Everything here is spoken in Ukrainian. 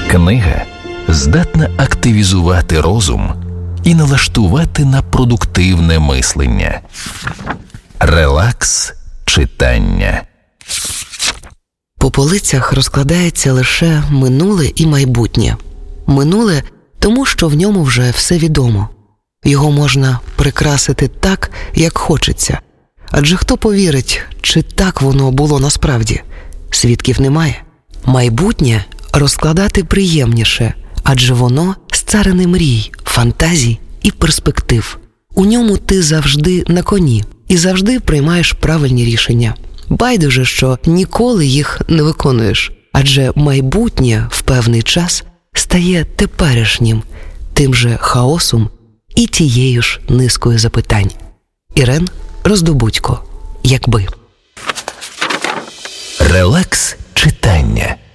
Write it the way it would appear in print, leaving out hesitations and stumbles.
Книга здатна активізувати розум і налаштувати на продуктивне мислення. Релакс читання. По полицях розкладається лише минуле і майбутнє. Минуле – тому, що в ньому вже все відомо. Його можна прикрасити так, як хочеться. Адже хто повірить, чи так воно було насправді? Свідків немає. Майбутнє розкладати приємніше, адже воно – царине мрій, фантазій і перспектив. У ньому ти завжди на коні і завжди приймаєш правильні рішення. Байдуже, що ніколи їх не виконуєш, адже майбутнє в певний час стає теперішнім, тим же хаосом і тією ж низкою запитань. Ірен Роздобудько. Якби. Релакс читання.